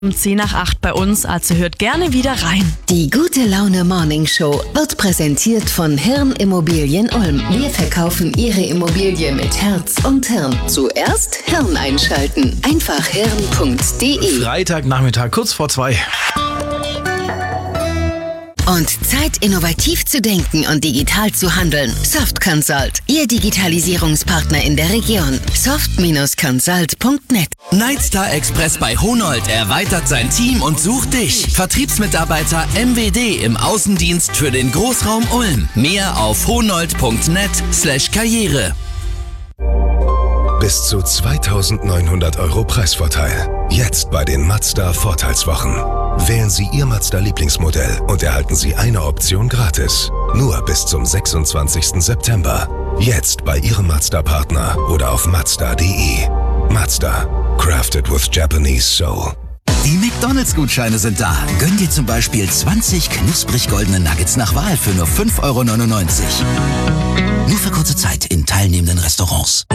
Um 7:50 bei uns, also hört gerne wieder rein. Die Gute Laune Morning Show wird präsentiert von Hirn Immobilien Ulm. Wir verkaufen Ihre Immobilie mit Herz und Hirn. Zuerst Hirn einschalten. Einfach hirn.de. Freitagnachmittag, kurz vor 2. Und Zeit, innovativ zu denken und digital zu handeln. Soft Consult, Ihr Digitalisierungspartner in der Region. soft-consult.net. Nightstar Express bei Honold erweitert sein Team und sucht dich. Vertriebsmitarbeiter MWD im Außendienst für den Großraum Ulm. Mehr auf honold.net/Karriere. Bis zu 2.900 € Preisvorteil. Jetzt bei den Mazda Vorteilswochen. Wählen Sie Ihr Mazda-Lieblingsmodell und erhalten Sie eine Option gratis. Nur bis zum 26. September. Jetzt bei Ihrem Mazda-Partner oder auf Mazda.de. Mazda. Crafted with Japanese Soul. Die McDonalds-Gutscheine sind da. Gönn dir zum Beispiel 20 knusprig goldene Nuggets nach Wahl für nur 5,99 €. Nur für kurze Zeit in teilnehmenden Restaurants.